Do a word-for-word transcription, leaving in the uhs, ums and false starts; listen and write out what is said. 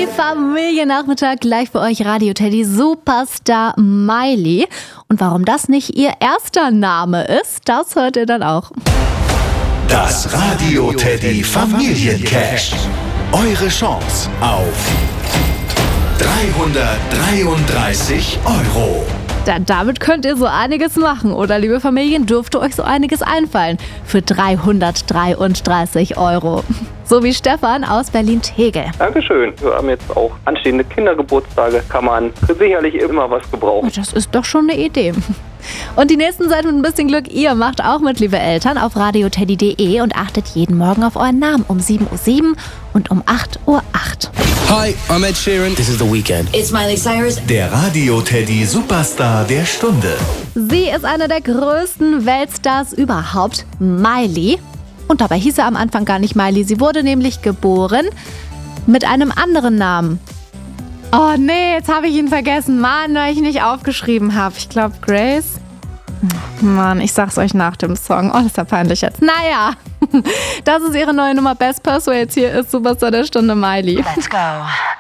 Teddy Familiennachmittag, gleich für euch Radio Teddy Superstar Miley. Und warum das nicht ihr erster Name ist, das hört ihr dann auch. Das Radio Teddy Familiencash. Eure Chance auf dreihundertdreiunddreißig Euro. Da, damit könnt ihr so einiges machen, oder liebe Familien, dürfte euch so einiges einfallen für dreihundertdreiunddreißig Euro. So wie Stefan aus Berlin-Tegel. Dankeschön. Wir haben jetzt auch anstehende Kindergeburtstage. Kann man sicherlich immer was gebrauchen. Das ist doch schon eine Idee. Und die nächsten Zeit mit ein bisschen Glück, ihr macht auch mit, liebe Eltern, auf radioteddy punkt de und achtet jeden Morgen auf euren Namen um sieben Uhr sieben und um acht Uhr acht. Hi, I'm Ed Sheeran. This is The Weeknd. It's Miley Cyrus. Der Radio Teddy Superstar der Stunde. Sie ist eine der größten Weltstars überhaupt, Miley. Und dabei hieß er am Anfang gar nicht Miley. Sie wurde nämlich geboren mit einem anderen Namen. Oh nee, jetzt habe ich ihn vergessen. Mann, weil ich nicht aufgeschrieben habe. Ich glaube Grace. Mann, ich sag's euch nach dem Song. Oh, das ist ja peinlich jetzt. Naja, das ist ihre neue Nummer Best Persuades. Hier ist Superstar der Stunde Miley. Let's go.